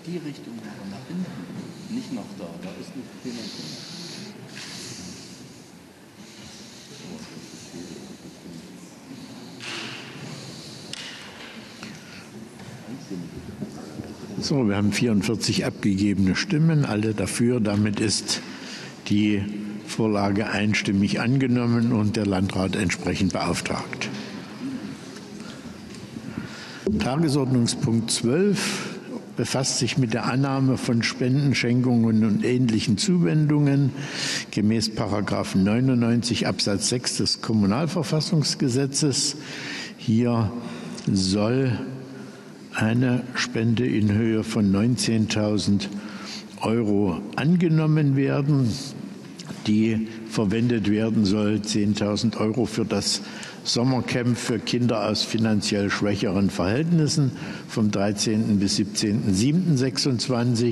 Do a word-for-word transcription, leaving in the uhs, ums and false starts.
die Richtung, aber nach hinten, nicht nach da. Da ist nicht keine Kinder. So, wir haben vierundvierzig abgegebene Stimmen, alle dafür. Damit ist die Vorlage einstimmig angenommen und der Landrat entsprechend beauftragt. Tagesordnungspunkt zwölf befasst sich mit der Annahme von Spenden, Schenkungen und ähnlichen Zuwendungen gemäß Paragraph neunundneunzig Absatz sechs des Kommunalverfassungsgesetzes. Hier soll eine Spende in Höhe von neunzehntausend Euro angenommen werden, die verwendet werden soll, zehntausend Euro für das Sommercamp für Kinder aus finanziell schwächeren Verhältnissen vom dreizehnten bis siebzehnten siebten sechsundzwanzig.